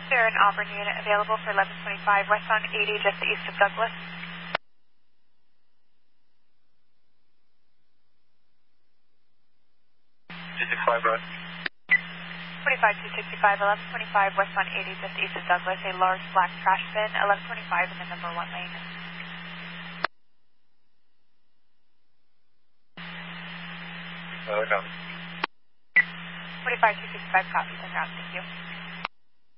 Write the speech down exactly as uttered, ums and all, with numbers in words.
There an Auburn unit available for eleven twenty-five west on eighty just east of Douglas. two sixty-five, right? twenty-five two sixty-five, eleven twenty-five west on eighty just east of Douglas. A large black trash bin, eleven twenty-five in the number one lane. Uh, copy. twenty-five two sixty-five copies and route, thank you.